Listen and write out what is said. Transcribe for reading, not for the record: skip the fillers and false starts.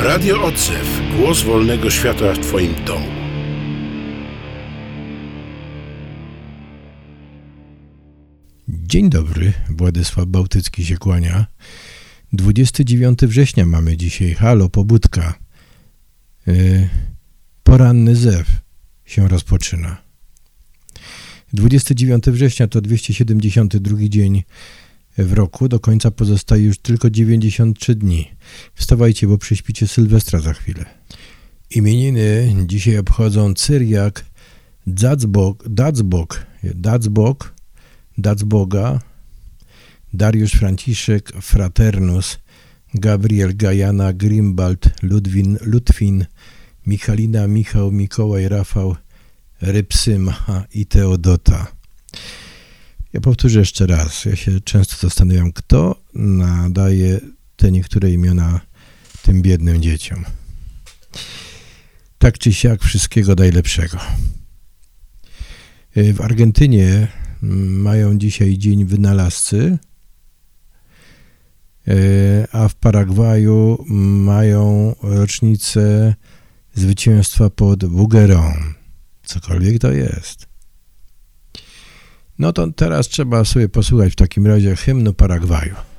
Radio Odzew. Głos wolnego świata w Twoim domu. Dzień dobry, Władysław Bałtycki się kłania. 29 września mamy dzisiaj. Halo, pobudka. Poranny zew się rozpoczyna. 29 września to 272 dzień w roku. Do końca pozostaje już tylko 93 dni. Wstawajcie, bo prześpicie Sylwestra za chwilę. Imieniny dzisiaj obchodzą Cyriak, Dacboga, Dariusz Franciszek, Fraternus, Gabriel, Gajana, Grimbald, Ludwin, Michalina, Michał, Mikołaj, Rafał, Rypsyma i Teodota. Ja powtórzę jeszcze raz. Ja się często zastanawiam, kto nadaje te niektóre imiona tym biednym dzieciom. Tak czy siak, wszystkiego najlepszego. W Argentynie mają dzisiaj Dzień Wynalazcy, a w Paragwaju mają rocznicę zwycięstwa pod Bugerą. Cokolwiek to jest. No to teraz trzeba sobie posłuchać w takim razie hymnu Paragwaju.